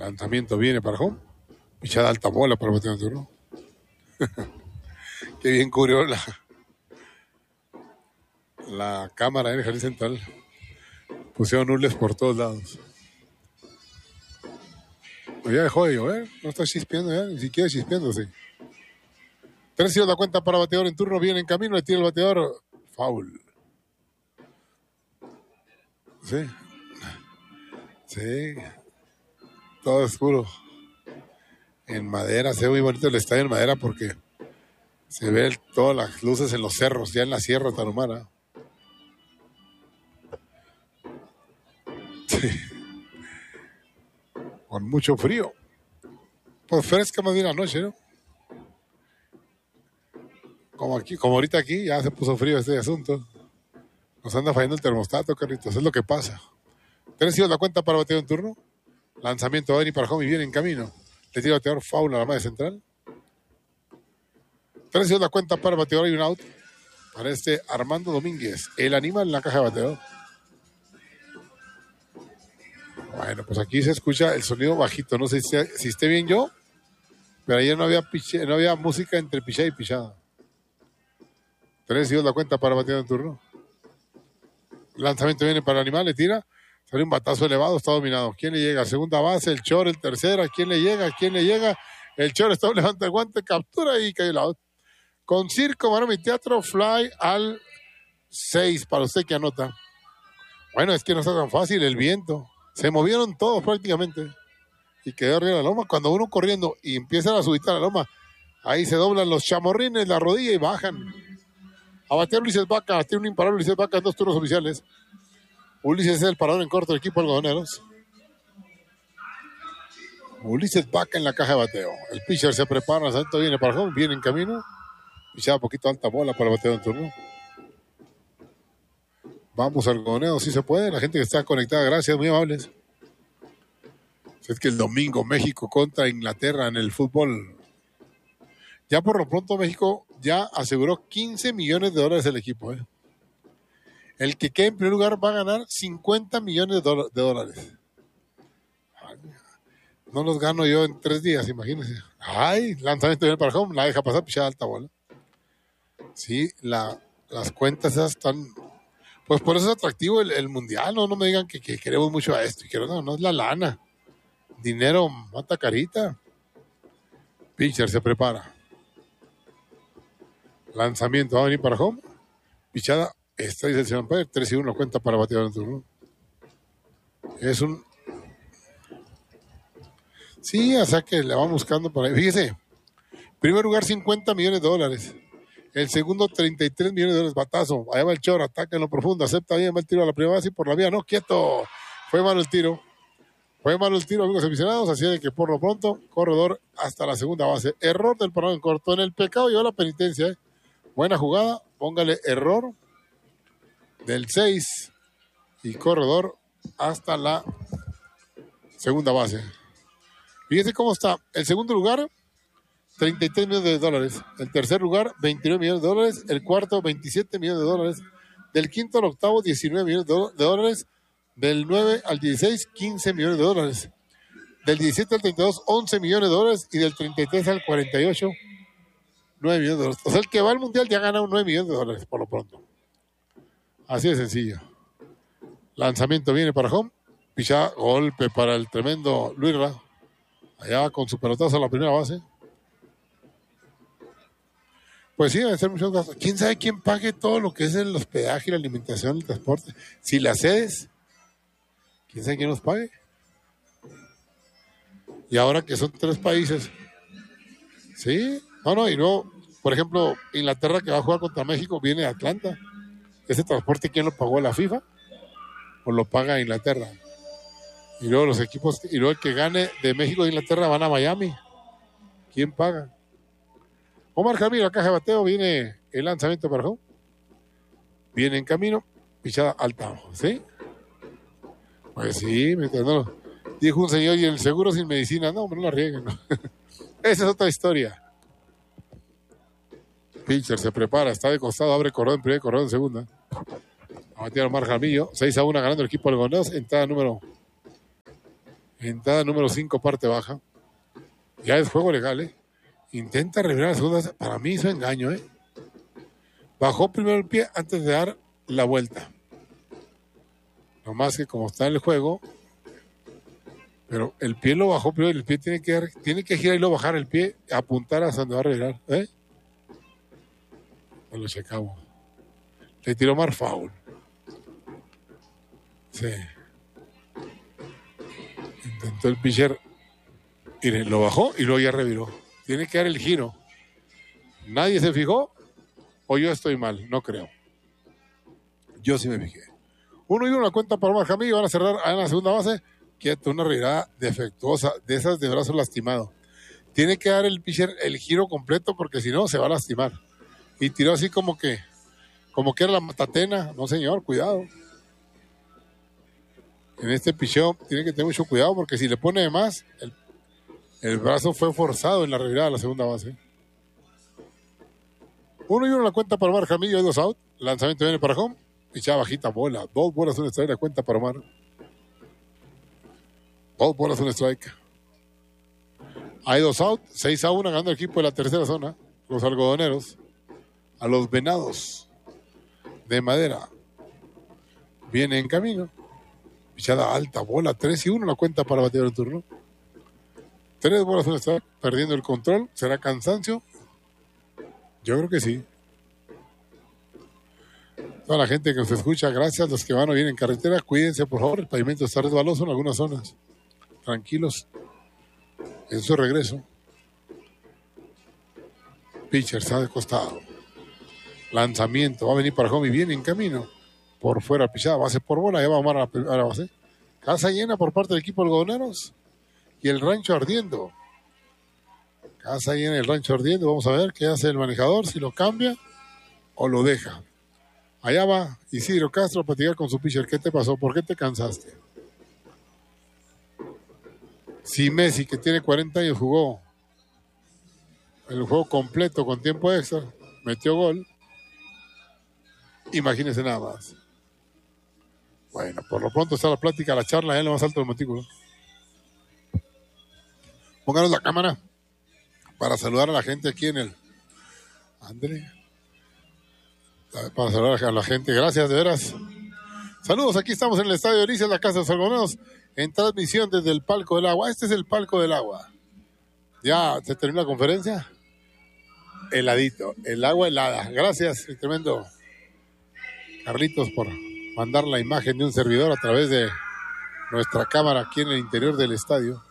Lanzamiento viene para home. Pichada alta bola para batear en turno. Qué bien cubrió la cámara en el jardín central. Pusieron nules por todos lados. Pues ya dejó de llover. No está chispeando ya. Ni siquiera chispeando, sí. 3-0 la cuenta para bateador en turno. Viene en camino. Le tira el bateador. Foul. Sí. Sí. Todo oscuro. En madera. Se ve muy bonito el estadio en madera porque se ve todas las luces en los cerros. Ya en la Sierra Tarahumara. Sí. Con mucho frío. Pues fresca más bien la noche, ¿no? Como ahorita aquí, ya se puso frío este asunto. Nos anda fallando el termostato, Carlitos. Es lo que pasa. 3-0 la cuenta para bateador en turno. Lanzamiento va a venir para home y viene en camino. Le tira bateador foul a la madre central. 3-0 la cuenta para bateador y un out. Para Armando Domínguez. El animal en la caja de bateador. Bueno, pues aquí se escucha el sonido bajito. No sé si esté bien yo, pero ayer no había música entre pichada y pichada. 3-2 la cuenta para bateador en turno. Lanzamiento viene para el animal, le tira. Sale un batazo elevado, está dominado. ¿Quién le llega? Segunda base, el Chor, el tercera. ¿Quién le llega? El Chor está levanta el guante, captura y cae el out. Con circo, maroma y teatro, fly al 6 para usted que anota. Bueno, es que no está tan fácil el viento. Se movieron todos prácticamente. Y quedó arriba de la loma. Cuando uno corriendo y empiezan a subir a la loma, ahí se doblan los chamorrines, la rodilla y bajan. A batear Ulises Vaca. Tiene un imparable Ulises Vaca en 2 turnos oficiales. Ulises es el parador en corto del equipo algodoneros. Ulises Vaca en la caja de bateo. El pitcher se prepara, el salto viene para home, viene en camino. Pichada poquito alta bola para el bateo en turno. Vamos algodoneros, si se puede. La gente que está conectada, gracias, muy amables. Es que el domingo México contra Inglaterra en el fútbol. Ya por lo pronto México ya aseguró $15 millones el equipo. El que quede en primer lugar va a ganar $50 millones de dólares. No los gano yo en 3 días, imagínense. Ay, lanzamiento bien para home, la deja pasar, pichada alta bola. Sí, las cuentas esas están... Pues por eso es atractivo el mundial, no me digan que queremos mucho a esto. No es la lana. Dinero mata carita. Pitcher se prepara. Lanzamiento va a venir para home. Pichada, está dice el señor Umpire, 3-1 cuenta para bateador en turno. Es un... Sí, o sea que le van buscando por ahí. Fíjese, primer lugar $50 millones. El segundo $33 millones. Batazo. Allá va el Chor, ataca en lo profundo, acepta bien, va el tiro a la primera base y por la vía, no, quieto. Fue malo el tiro, amigos aficionados, así de que por lo pronto, corredor hasta la segunda base. Error del parador en corto. En el pecado lleva la penitencia. Buena jugada, póngale error del 6 y corredor hasta la segunda base. Fíjense cómo está. El segundo lugar, $33 millones. El tercer lugar, $29 millones. El cuarto, $27 millones. Del quinto al octavo, $19 millones. Del 9 al 16, $15 millones. Del 17 al 32, $11 millones. Y del 33 al 48, $9 millones. O sea, el que va al mundial ya gana un $9 millones por lo pronto. Así de sencillo. Lanzamiento viene para home. Pichada, golpe para el tremendo Luis Ra. Allá con su pelotazo a la primera base. Pues sí, deben ser muchos gastos. ¿Quién sabe quién pague todo lo que es el hospedaje, la alimentación, el transporte? Si las sedes, ¿quién sabe quién los pague? Y ahora que son 3 países. Sí, y luego, por ejemplo, Inglaterra que va a jugar contra México viene de Atlanta. ¿Ese transporte quién lo pagó? ¿La FIFA? ¿O lo paga Inglaterra? Y luego los equipos, y luego el que gane de México e Inglaterra van a Miami. ¿Quién paga? Omar Jaramillo, la caja de bateo, viene el lanzamiento para home. Viene en camino, pichada alta, ¿sí? Pues sí, no, dijo un señor, y el seguro sin medicina, no, hombre, no la rieguen, ¿no? Esa es otra historia. Pitcher se prepara, está de costado, abre corredor en primera, corredor en segunda. A batear Omar Jaramillo, 6-1 ganando el equipo de Algodoneros, entrada número Entrada número 5, parte baja. Ya es juego legal, Intenta revirar la segunda. Para mí hizo engaño, Bajó primero el pie antes de dar la vuelta. Nomás que como está en el juego, pero el pie lo bajó primero y el pie tiene que girar y luego bajar el pie, apuntar hacia donde va a revirar, No lo checamos. Le tiró más foul. Sí. Intentó el pitcher. Mire, lo bajó y luego ya reviró. Tiene que dar el giro. Nadie se fijó o yo estoy mal, no creo. Yo sí me fijé. 1-1 la cuenta para Omar Jamillo. Van a cerrar en la segunda base. Quieto, una revirada defectuosa, de esas de brazo lastimado. Tiene que dar el pitcher el giro completo porque si no se va a lastimar. Y tiró así como que era la matatena. No, señor, cuidado. En este picheo tiene que tener mucho cuidado porque si le pone de más, el brazo fue forzado en la revirada de la segunda base. 1-1 la cuenta para Omar Jamillo, hay 2 out. Lanzamiento viene para home. Pichada bajita, bola. 2 bolas, un strike, la cuenta para Omar. 2 bolas, un strike. Hay 2 out, 6-1 ganando el equipo de la tercera zona. Los algodoneros. A los venados de Madera. Viene en camino. Pichada alta, bola, 3-1 la cuenta para batear el turno. 3 bolas, un strike, perdiendo el control. ¿Será cansancio? Yo creo que sí. Toda la gente que nos escucha, gracias. Los que van o vienen en carretera, cuídense, por favor. El pavimento está resbaloso en algunas zonas. Tranquilos. En su regreso. Pitcher está de costado. Lanzamiento. Va a venir para home y viene en camino. Por fuera, pichada, base por bola. Ya va a Omar a la base. Casa llena por parte del equipo algodoneros. Y el rancho ardiendo. Casa llena, el rancho ardiendo. Vamos a ver qué hace el manejador. Si lo cambia o lo deja. Allá va Isidro Castro a platicar con su pitcher. ¿Qué te pasó? ¿Por qué te cansaste? Si Messi, que tiene 40 años, jugó el juego completo con tiempo extra, metió gol, imagínense nada más. Bueno, por lo pronto está la plática, la charla, en lo más alto del montículo. Pónganos la cámara para saludar a la gente aquí en el... Ándale. Para saludar a la gente, gracias, de veras. Saludos, aquí estamos en el Estadio de Delicias, la Casa de los Algodoneros, en transmisión desde el Palco del Agua. Este es el Palco del Agua. Ya se terminó la conferencia. Heladito, el agua helada. Gracias, el tremendo Carlitos, por mandar la imagen de un servidor a través de nuestra cámara aquí en el interior del estadio.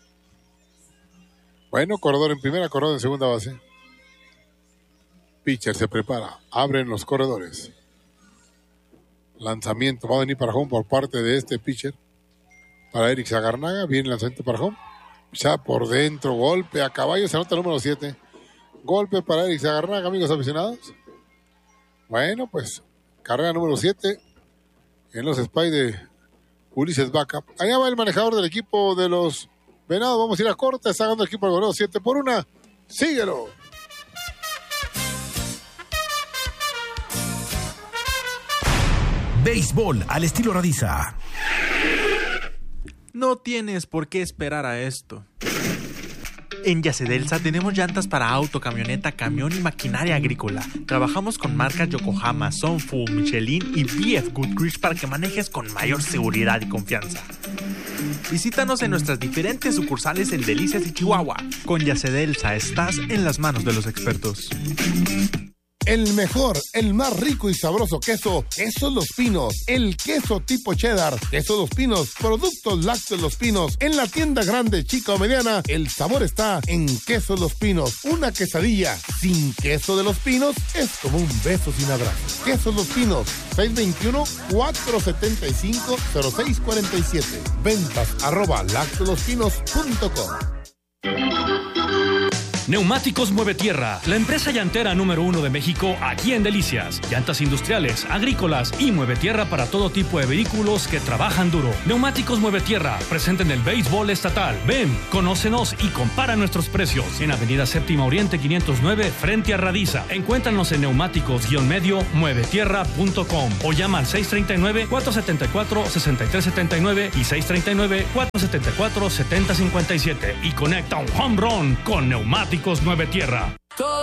Bueno, corredor en primera, corredor en segunda base. Pitcher se prepara, abren los corredores. Lanzamiento, va a venir para home por parte de este pitcher. Para Eric Zagarnaga, viene el lanzamiento para home. Ya por dentro, golpe a caballo, se anota el número 7. Golpe para Eric Zagarnaga, amigos aficionados. Bueno, pues, carrera número 7 en los Spies de Ulises Vaca. Allá va el manejador del equipo de los Venados. Vamos a ir a corte, está ganando el equipo del Goleo 7-1. Síguelo. Béisbol al estilo Radiza. No tienes por qué esperar a esto. En Yacedelsa tenemos llantas para auto, camioneta, camión y maquinaria agrícola. Trabajamos con marcas Yokohama, Sunfu, Michelin y BF Goodrich para que manejes con mayor seguridad y confianza. Visítanos en nuestras diferentes sucursales en Delicias y Chihuahua. Con Yacedelsa estás en las manos de los expertos. El mejor, el más rico y sabroso queso, Quesos Los Pinos. El queso tipo cheddar, Quesos Los Pinos, productos lácteos Los Pinos. En la tienda grande, chica o mediana, el sabor está en Quesos Los Pinos. Una quesadilla sin queso de Los Pinos es como un beso sin abrazo. Quesos Los Pinos, 621-475-0647. Ventas @lácteolospinos.com. Neumáticos Mueve Tierra, la empresa llantera número 1 de México aquí en Delicias. Llantas industriales, agrícolas y Mueve Tierra para todo tipo de vehículos que trabajan duro. Neumáticos Mueve Tierra, presente en el béisbol estatal. Ven, conócenos y compara nuestros precios. En Avenida Séptima Oriente 509, frente a Radiza. Encuéntranos en neumáticos-medio muevetierra.com o llama al 639-474-6379 y 639-474-7057 y conecta un home run con Neumáticos Mueve Tierra.